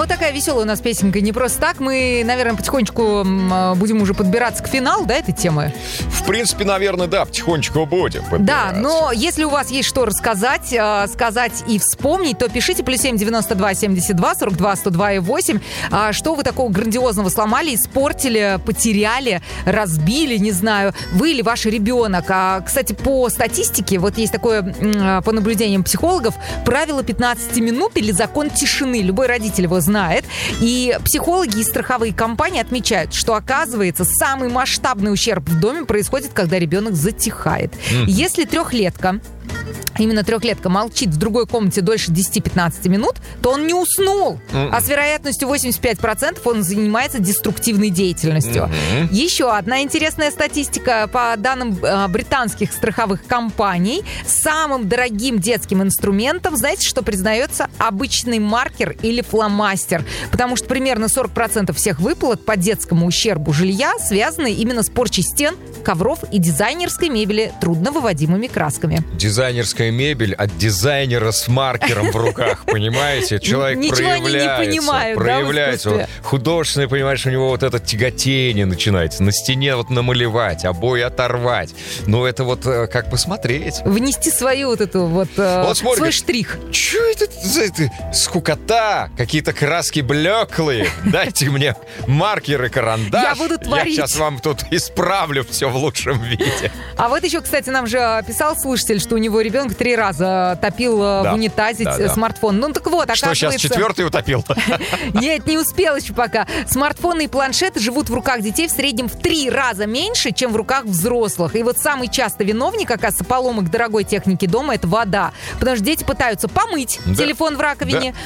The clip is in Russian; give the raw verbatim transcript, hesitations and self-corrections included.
вот такая веселая у нас песенка. Не просто так. Мы, наверное, потихонечку будем уже подбираться к финалу, да, этой темы? В принципе, наверное, да, потихонечку будем подбираться. Да, но если у вас есть что рассказать, э, сказать и вспомнить, то пишите плюс семь девяносто два семьдесят два сорок два сто два и восемь. А что вы такого грандиозного сломали, испортили, потеряли, разбили, не знаю, вы или ваш ребенок. А, кстати, по статистике, вот есть такое, по наблюдениям психологов, правило пятнадцати минут или закон тишины. Любой родитель его знает. И психологи и страховые компании отмечают, что, оказывается, самый масштабный ущерб в доме происходит, когда ребенок затихает. Mm. Если трехлетка, именно трехлетка молчит в другой комнате дольше десяти-пятнадцати минут, то он не уснул. Mm-mm. А с вероятностью восемьдесят пять процентов он занимается деструктивной деятельностью. Mm-hmm. Еще одна интересная статистика. По данным э, британских страховых компаний, самым дорогим детским инструментом, знаете, что признается? Обычный маркер или фломастер. Потому что примерно сорок процентов всех выплат по детскому ущербу жилья связаны именно с порчей стен, ковров и дизайнерской мебели трудновыводимыми красками. Дизайнерская мебель от дизайнера с маркером в руках, понимаете? Человек Ничего проявляется. Они не понимают, проявляется. Да, вот, художественный, понимаешь, у него вот это тяготение начинается. На стене вот намалевать, обои оторвать. Ну, это вот как посмотреть. Внести свою вот эту вот, вот смотри, свой штрих. Что это за это? Скукота, какие-то краски блеклые. Дайте мне маркер и карандаш. Я буду творить. Я сейчас вам тут исправлю все в лучшем виде. А вот еще, кстати, нам же писал слушатель, что у него ребенок три раза топил да, в унитазе да, смартфон. Да. Ну так вот, оказывается... Что, сейчас четвертый утопил? Нет, не успел еще пока. Смартфоны и планшеты живут в руках детей в среднем в три раза меньше, чем в руках взрослых. И вот самый частый виновник, оказывается, поломок дорогой техники дома — это вода. Потому что дети пытаются помыть да. телефон в раковине, да.